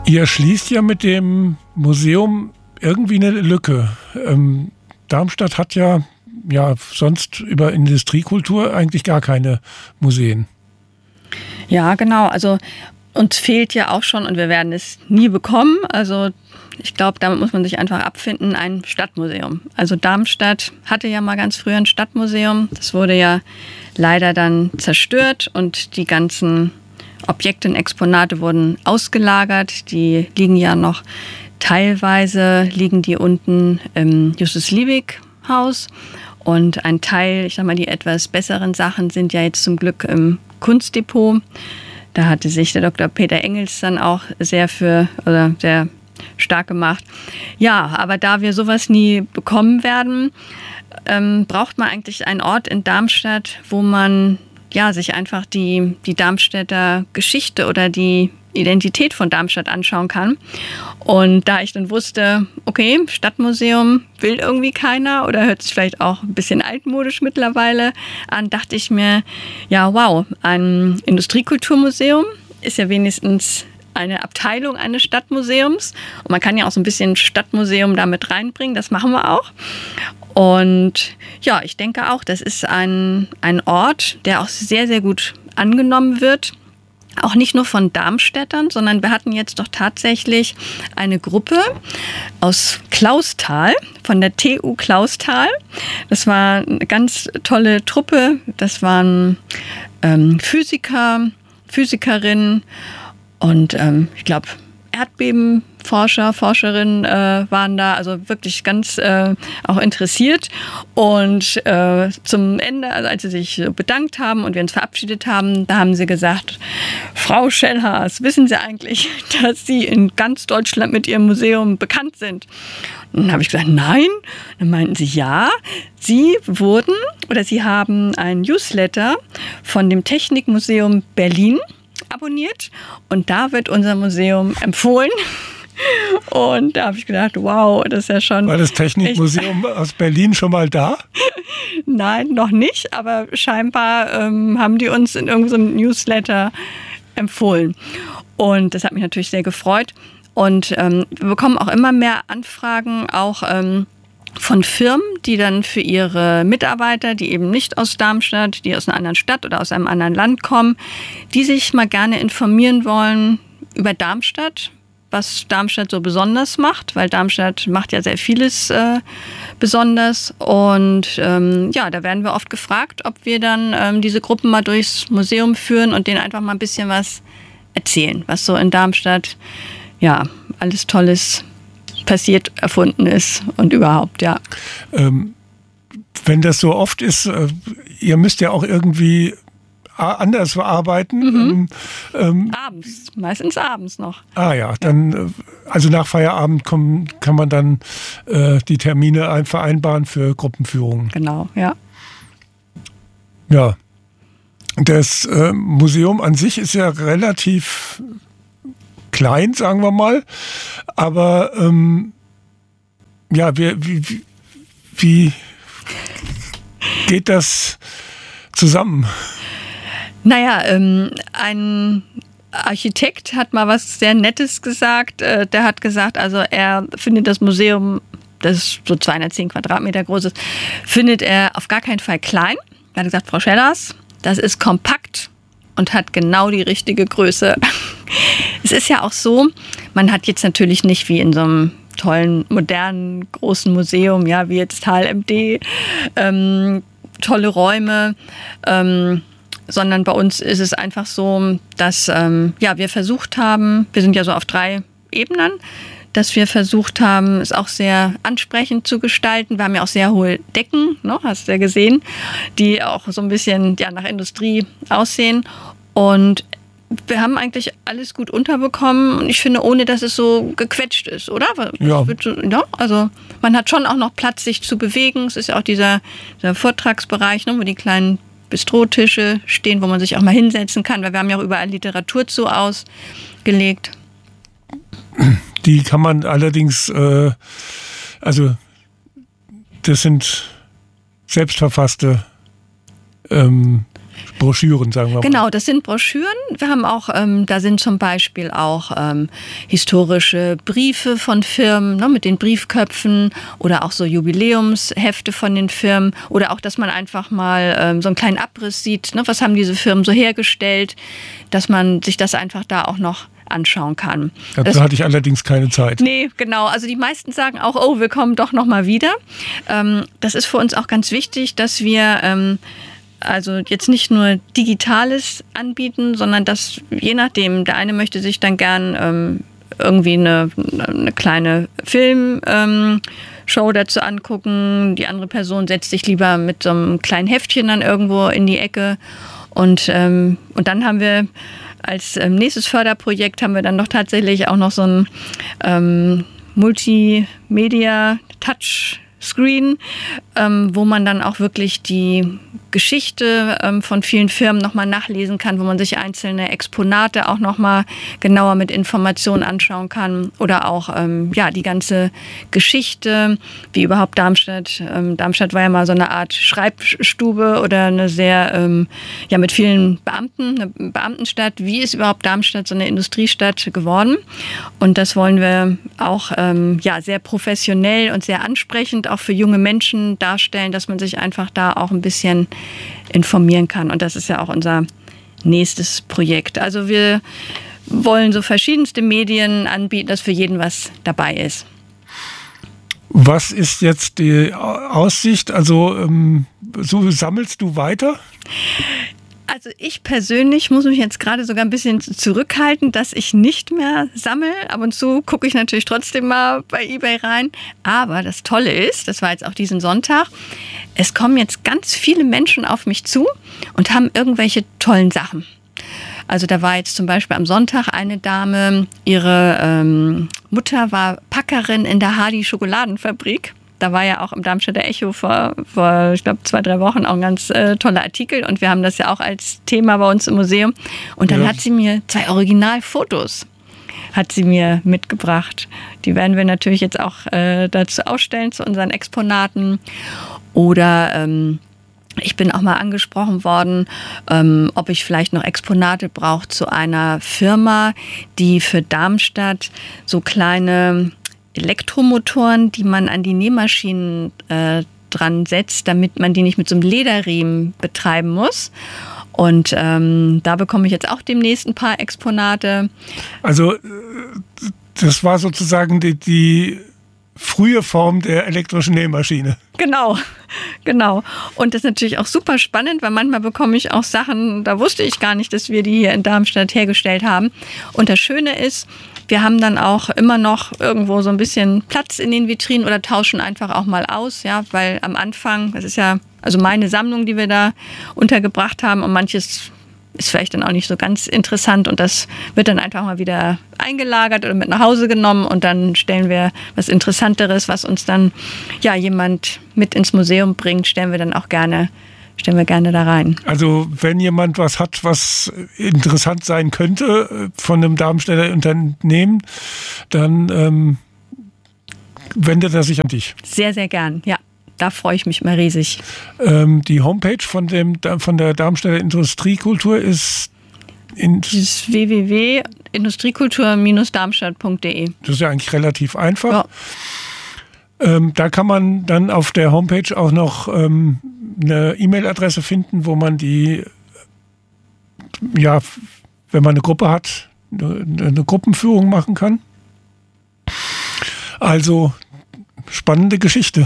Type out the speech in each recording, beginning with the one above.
Ihr schließt ja mit dem Museum irgendwie eine Lücke. Darmstadt hat ja sonst über Industriekultur eigentlich gar keine Museen. Ja, genau. Also uns fehlt ja auch schon, und wir werden es nie bekommen, also ich glaube, damit muss man sich einfach abfinden, ein Stadtmuseum. Also Darmstadt hatte ja mal ganz früher ein Stadtmuseum. Das wurde ja leider dann zerstört und die ganzen Objekte und Exponate wurden ausgelagert. Die liegen ja noch teilweise, liegen die unten im Justus-Liebig-Haus. Und ein Teil, ich sag mal, die etwas besseren Sachen sind ja jetzt zum Glück im Kunstdepot. Da hatte sich der Dr. Peter Engels dann auch sehr stark gemacht. Ja, aber da wir sowas nie bekommen werden, braucht man eigentlich einen Ort in Darmstadt, wo man sich einfach die Darmstädter Geschichte oder die Identität von Darmstadt anschauen kann. Und da ich dann wusste, okay, Stadtmuseum will irgendwie keiner oder hört sich vielleicht auch ein bisschen altmodisch mittlerweile an, dachte ich mir, ja wow, ein Industriekulturmuseum ist ja wenigstens eine Abteilung eines Stadtmuseums. Und man kann ja auch so ein bisschen Stadtmuseum damit reinbringen, das machen wir auch. Und ja, ich denke auch, das ist ein Ort, der auch sehr, sehr gut angenommen wird. Auch nicht nur von Darmstädtern, sondern wir hatten jetzt doch tatsächlich eine Gruppe aus Clausthal, von der TU Clausthal. Das war eine ganz tolle Truppe. Das waren Physiker, Physikerinnen und ich glaube Erdbebenforscher, Forscherinnen waren da, also wirklich ganz auch interessiert. Und zum Ende, also als sie sich bedankt haben und wir uns verabschiedet haben, da haben sie gesagt, Frau Schellhaas, wissen Sie eigentlich, dass Sie in ganz Deutschland mit Ihrem Museum bekannt sind? Und dann habe ich gesagt, nein. Dann meinten sie, ja, Sie haben ein Newsletter von dem Technikmuseum Berlin abonniert und da wird unser Museum empfohlen. Und da habe ich gedacht, wow, das ist ja schon... War das Technikmuseum aus Berlin schon mal da? Nein, noch nicht, aber scheinbar haben die uns in irgendeinem Newsletter empfohlen. Und das hat mich natürlich sehr gefreut. Und wir bekommen auch immer mehr Anfragen, auch von Firmen, die dann für ihre Mitarbeiter, die eben nicht aus Darmstadt, die aus einer anderen Stadt oder aus einem anderen Land kommen, die sich mal gerne informieren wollen über Darmstadt, was Darmstadt so besonders macht, weil Darmstadt macht ja sehr vieles besonders. Und da werden wir oft gefragt, ob wir dann diese Gruppen mal durchs Museum führen und denen einfach mal ein bisschen was erzählen, was so in Darmstadt alles Tolles passiert, erfunden ist und überhaupt, ja. Wenn das so oft ist, ihr müsst ja auch irgendwie anders arbeiten. Abends, meistens abends noch. Ah ja, dann, also nach Feierabend kann man dann die Termine vereinbaren für Gruppenführungen. Genau, ja. Ja, das Museum an sich ist ja relativ klein, sagen wir mal. Aber wie geht das zusammen? Naja, ein Architekt hat mal was sehr Nettes gesagt. Der hat gesagt, also er findet das Museum, das so 210 Quadratmeter groß ist, findet er auf gar keinen Fall klein. Er hat gesagt, Frau Schellhaas, das ist kompakt und hat genau die richtige Größe. Es ist ja auch so, man hat jetzt natürlich nicht wie in so einem tollen, modernen, großen Museum, ja, wie jetzt HLMD, tolle Räume, sondern bei uns ist es einfach so, dass wir versucht haben, wir sind ja so auf 3 Ebenen, dass wir versucht haben, es auch sehr ansprechend zu gestalten. Wir haben ja auch sehr hohe Decken, ne, hast du ja gesehen, die auch so ein bisschen nach Industrie aussehen. Und wir haben eigentlich alles gut unterbekommen und ich finde, ohne dass es so gequetscht ist, oder? Ja. Also man hat schon auch noch Platz, sich zu bewegen. Es ist ja auch dieser Vortragsbereich, ne, wo die kleinen Bistrotische stehen, wo man sich auch mal hinsetzen kann, weil wir haben ja auch überall Literatur zu ausgelegt. Die kann man allerdings, das sind selbstverfasste Broschüren, sagen wir mal. Genau, das sind Broschüren. Wir haben auch, da sind zum Beispiel auch historische Briefe von Firmen, ne, mit den Briefköpfen oder auch so Jubiläumshefte von den Firmen oder auch, dass man einfach mal so einen kleinen Abriss sieht, ne, was haben diese Firmen so hergestellt, dass man sich das einfach da auch noch anschauen kann. Dazu hatte ich allerdings keine Zeit. Nee, genau. Also die meisten sagen auch, oh, wir kommen doch noch mal wieder. Das ist für uns auch ganz wichtig, dass wir also jetzt nicht nur Digitales anbieten, sondern dass je nachdem, der eine möchte sich dann gern irgendwie eine kleine Filmshow dazu angucken, die andere Person setzt sich lieber mit so einem kleinen Heftchen dann irgendwo in die Ecke und dann haben wir als nächstes Förderprojekt haben wir dann doch tatsächlich auch noch so ein Multimedia-Touchscreen, wo man dann auch wirklich die Geschichte von vielen Firmen nochmal nachlesen kann, wo man sich einzelne Exponate auch nochmal genauer mit Informationen anschauen kann oder auch die ganze Geschichte, wie überhaupt Darmstadt. Darmstadt war ja mal so eine Art Schreibstube oder eine sehr, mit vielen Beamten, eine Beamtenstadt. Wie ist überhaupt Darmstadt so eine Industriestadt geworden? Und das wollen wir auch sehr professionell und sehr ansprechend auch für junge Menschen darstellen, dass man sich einfach da auch ein bisschen informieren kann. Und das ist ja auch unser nächstes Projekt. Also wir wollen so verschiedenste Medien anbieten, dass für jeden was dabei ist. Was ist jetzt die Aussicht? Also so sammelst du weiter? Also ich persönlich muss mich jetzt gerade sogar ein bisschen zurückhalten, dass ich nicht mehr sammle. Ab und zu gucke ich natürlich trotzdem mal bei eBay rein. Aber das Tolle ist, das war jetzt auch diesen Sonntag, es kommen jetzt ganz viele Menschen auf mich zu und haben irgendwelche tollen Sachen. Also da war jetzt zum Beispiel am Sonntag eine Dame, ihre Mutter war Packerin in der Hardy Schokoladenfabrik. Da war ja auch im Darmstädter Echo vor ich glaube, 2-3 Wochen auch ein ganz toller Artikel. Und wir haben das ja auch als Thema bei uns im Museum. Und dann hat sie mir 2 Originalfotos hat sie mir mitgebracht. Die werden wir natürlich jetzt auch dazu ausstellen, zu unseren Exponaten. Oder ich bin auch mal angesprochen worden, ob ich vielleicht noch Exponate brauche zu einer Firma, die für Darmstadt so kleine Elektromotoren, die man an die Nähmaschinen dran setzt, damit man die nicht mit so einem Lederriemen betreiben muss. Und da bekomme ich jetzt auch demnächst ein paar Exponate. Also das war sozusagen die frühe Form der elektrischen Nähmaschine. Genau. Und das ist natürlich auch super spannend, weil manchmal bekomme ich auch Sachen, da wusste ich gar nicht, dass wir die hier in Darmstadt hergestellt haben. Und das Schöne ist, wir haben dann auch immer noch irgendwo so ein bisschen Platz in den Vitrinen oder tauschen einfach auch mal aus, ja, weil am Anfang, das ist ja also meine Sammlung, die wir da untergebracht haben und manches ist vielleicht dann auch nicht so ganz interessant und das wird dann einfach mal wieder eingelagert oder mit nach Hause genommen und dann stellen wir was Interessanteres, was uns dann jemand mit ins Museum bringt, stellen wir gerne da rein. Also wenn jemand was hat, was interessant sein könnte von einem Darmstädter Unternehmen, dann wendet er sich an dich. Sehr, sehr gern, ja. Da freue ich mich immer riesig. Die Homepage von der Darmstädter Industriekultur ist www.industriekultur-darmstadt.de. Das ist ja eigentlich relativ einfach. Ja. Da kann man dann auf der Homepage auch noch eine E-Mail-Adresse finden, wo man wenn man eine Gruppe hat, eine Gruppenführung machen kann. Also spannende Geschichte.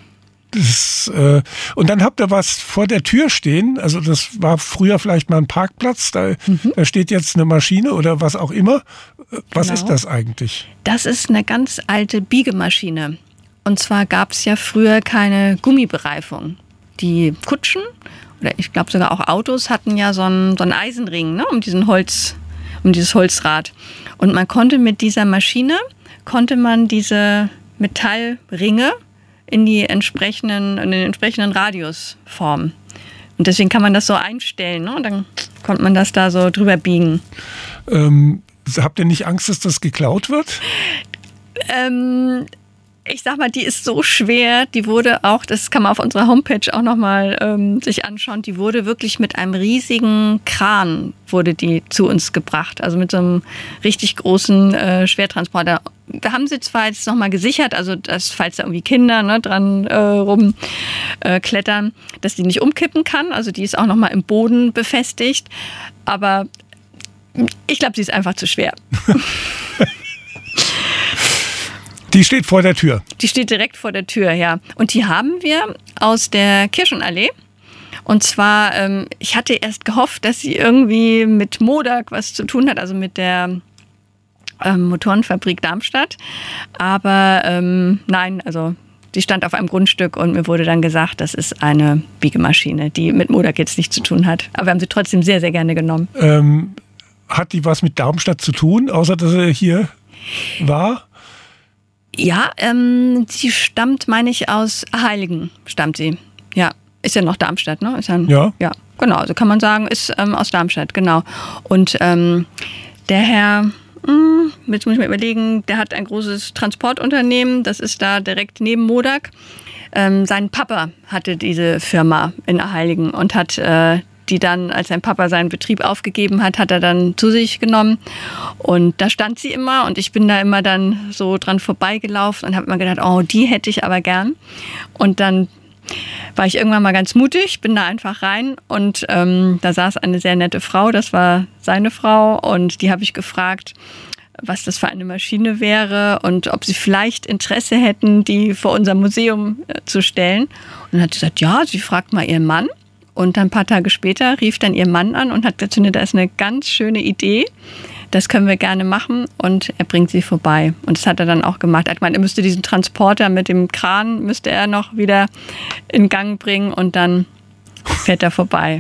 Und dann habt ihr was vor der Tür stehen, also das war früher vielleicht mal ein Parkplatz, da steht jetzt eine Maschine oder was auch immer. Was ist das eigentlich? Das ist eine ganz alte Biegemaschine. Und zwar gab es ja früher keine Gummibereifung. Die Kutschen oder ich glaube sogar auch Autos hatten ja so einen Eisenring, ne, um dieses Holzrad. Und man konnte mit dieser Maschine, diese Metallringe in den entsprechenden Radius formen. Und deswegen kann man das so einstellen, ne? Und dann konnte man das da so drüber biegen. Habt ihr nicht Angst, dass das geklaut wird? Ich sag mal, die ist so schwer, die wurde auch, das kann man auf unserer Homepage auch nochmal sich anschauen, die wurde wirklich mit einem riesigen Kran, wurde die zu uns gebracht, also mit so einem richtig großen Schwertransporter. Wir haben sie zwar jetzt nochmal gesichert, also dass, falls da irgendwie Kinder dran rumklettern, dass die nicht umkippen kann, also die ist auch nochmal im Boden befestigt, aber ich glaube, sie ist einfach zu schwer. Die steht vor der Tür. Die steht direkt vor der Tür, ja. Und die haben wir aus der Kirschenallee. Und zwar, ich hatte erst gehofft, dass sie irgendwie mit Modag was zu tun hat, also mit der Motorenfabrik Darmstadt. Aber nein, also die stand auf einem Grundstück und mir wurde dann gesagt, das ist eine Biegemaschine, die mit Modag jetzt nichts zu tun hat. Aber wir haben sie trotzdem sehr, sehr gerne genommen. Hat die was mit Darmstadt zu tun, außer dass sie hier war? Ja, sie stammt, meine ich, aus Heiligen, stammt sie. Ja, ist ja noch Darmstadt, ne? Ist ja, genau, also kann man sagen, ist aus Darmstadt, genau. Und der Herr, jetzt muss ich mal überlegen, der hat ein großes Transportunternehmen, das ist da direkt neben Modag. Sein Papa hatte diese Firma in Heiligen und hat die dann, als sein Papa seinen Betrieb aufgegeben hat, hat er dann zu sich genommen. Und da stand sie immer und ich bin da immer dann so dran vorbeigelaufen und habe mir gedacht, oh, die hätte ich aber gern. Und dann war ich irgendwann mal ganz mutig, bin da einfach rein und da saß eine sehr nette Frau, das war seine Frau und die habe ich gefragt, was das für eine Maschine wäre und ob sie vielleicht Interesse hätten, die vor unser Museum zu stellen. Und dann hat sie gesagt, ja, sie fragt mal ihren Mann. Und dann ein paar Tage später rief dann ihr Mann an und hat gesagt, da ist eine ganz schöne Idee, das können wir gerne machen und er bringt sie vorbei. Und das hat er dann auch gemacht. Er meinte, er müsste diesen Transporter mit dem Kran, müsste er noch wieder in Gang bringen und dann fährt er vorbei.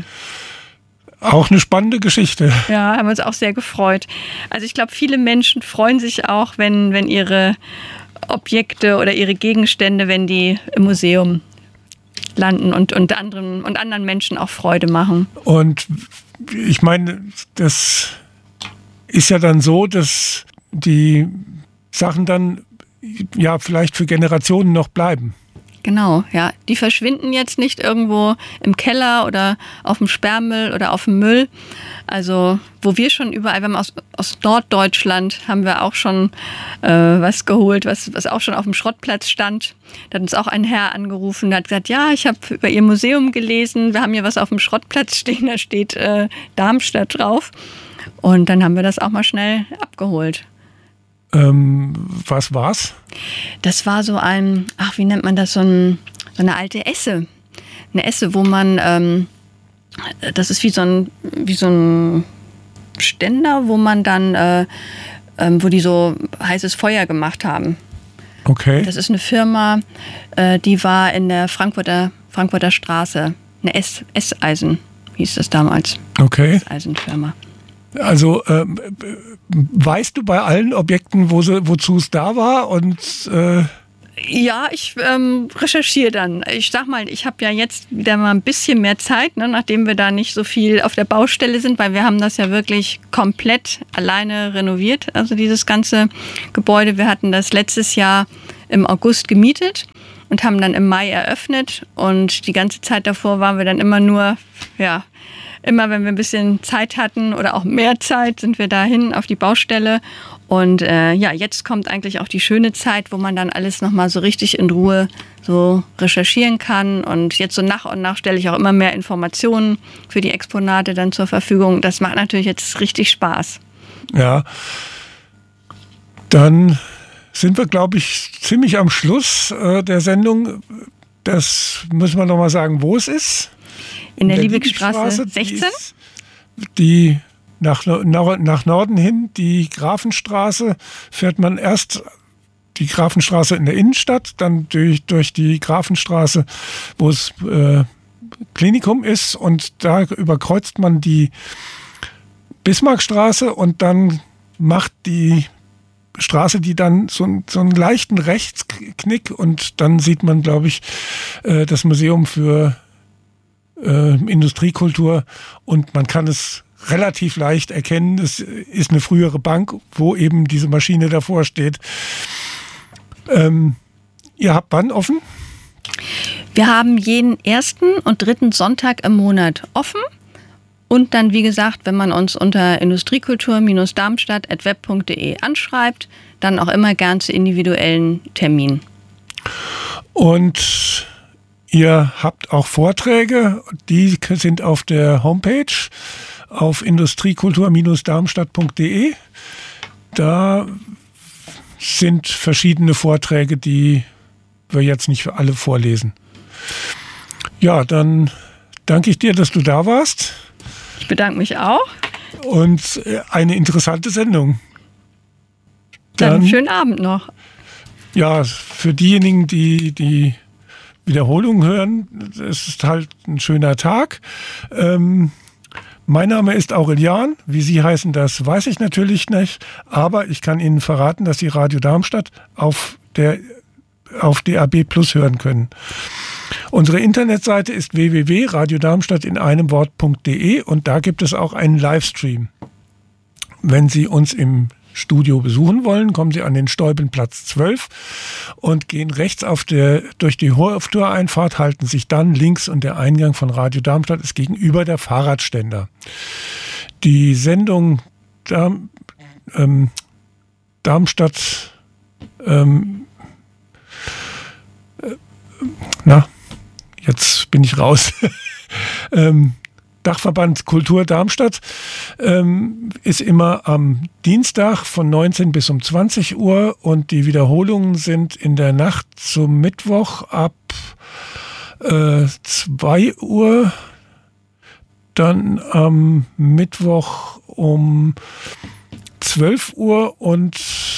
Auch eine spannende Geschichte. Ja, haben wir uns auch sehr gefreut. Also ich glaube, viele Menschen freuen sich auch, wenn ihre Objekte oder ihre Gegenstände, wenn die im Museum landen und anderen Menschen auch Freude machen. Und ich meine, das ist ja dann so, dass die Sachen dann ja vielleicht für Generationen noch bleiben. Genau, ja. Die verschwinden jetzt nicht irgendwo im Keller oder auf dem Sperrmüll oder auf dem Müll. Also wo wir schon überall, wir haben aus Norddeutschland haben wir auch schon was geholt, was auch schon auf dem Schrottplatz stand. Da hat uns auch ein Herr angerufen, der hat gesagt, ja, ich habe über Ihr Museum gelesen, wir haben hier was auf dem Schrottplatz stehen, da steht Darmstadt drauf. Und dann haben wir das auch mal schnell abgeholt. Was war's? Das war so ein, wie nennt man das, so eine alte Esse. Eine Esse, wo man, das ist wie so ein Ständer, wo man dann, wo die so heißes Feuer gemacht haben. Okay. Das ist eine Firma, die war in der Frankfurter Straße. Eine Esseisen hieß das damals. Okay. Esseisenfirma. Also weißt du bei allen Objekten, wozu es da war? Und ja, ich recherchiere dann. Ich sag mal, ich habe ja jetzt wieder mal ein bisschen mehr Zeit, nachdem wir da nicht so viel auf der Baustelle sind, weil wir haben das ja wirklich komplett alleine renoviert, also dieses ganze Gebäude. Wir hatten das letztes Jahr im August gemietet und haben dann im Mai eröffnet und die ganze Zeit davor waren wir dann immer nur, immer wenn wir ein bisschen Zeit hatten oder auch mehr Zeit, sind wir dahin auf die Baustelle. Und jetzt kommt eigentlich auch die schöne Zeit, wo man dann alles nochmal so richtig in Ruhe so recherchieren kann. Und jetzt so nach und nach stelle ich auch immer mehr Informationen für die Exponate dann zur Verfügung. Das macht natürlich jetzt richtig Spaß. Ja, dann sind wir, glaube ich, ziemlich am Schluss der Sendung. Das müssen wir nochmal sagen, wo es ist. In der Liebigstraße 16? Die nach Norden hin, die Grafenstraße, fährt man erst die Grafenstraße in der Innenstadt, dann durch die Grafenstraße, wo es Klinikum ist, und da überkreuzt man die Bismarckstraße und dann macht die Straße, die dann so einen leichten Rechtsknick, und dann sieht man, glaube ich, das Museum für Industriekultur, und man kann es relativ leicht erkennen. Es ist eine frühere Bank, wo eben diese Maschine davor steht. Ihr habt wann offen? Wir haben jeden 1. und 3. Sonntag im Monat offen. Und dann, wie gesagt, wenn man uns unter industriekultur-darmstadt@web.de anschreibt, dann auch immer gern zu individuellen Terminen. Und ihr habt auch Vorträge, die sind auf der Homepage auf industriekultur-darmstadt.de. Da sind verschiedene Vorträge, die wir jetzt nicht für alle vorlesen. Ja, dann danke ich dir, dass du da warst. Ich bedanke mich auch. Und eine interessante Sendung. Dann schönen Abend noch. Ja, für diejenigen, die die Wiederholung hören, es ist halt ein schöner Tag. Mein Name ist Aurelian. Wie Sie heißen, das weiß ich natürlich nicht. Aber ich kann Ihnen verraten, dass Sie Radio Darmstadt auf DAB+ hören können. Unsere Internetseite ist www.radiodarmstadt in einem Wort.de und da gibt es auch einen Livestream. Wenn Sie uns im Studio besuchen wollen, kommen Sie an den Stolpenplatz 12 und gehen rechts durch die Hoftoreinfahrt, halten sich dann links und der Eingang von Radio Darmstadt ist gegenüber der Fahrradständer. Die Sendung Darmstadt jetzt bin ich raus. Dachverband Kultur Darmstadt ist immer am Dienstag von 19 bis um 20 Uhr und die Wiederholungen sind in der Nacht zum Mittwoch ab 2 Uhr, dann am Mittwoch um 12 Uhr und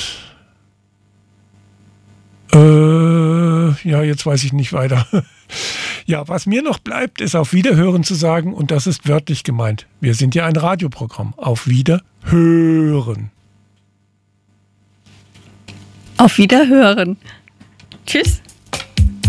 jetzt weiß ich nicht weiter. Ja, was mir noch bleibt, ist auf Wiederhören zu sagen und das ist wörtlich gemeint. Wir sind ja ein Radioprogramm. Auf Wiederhören. Auf Wiederhören. Tschüss.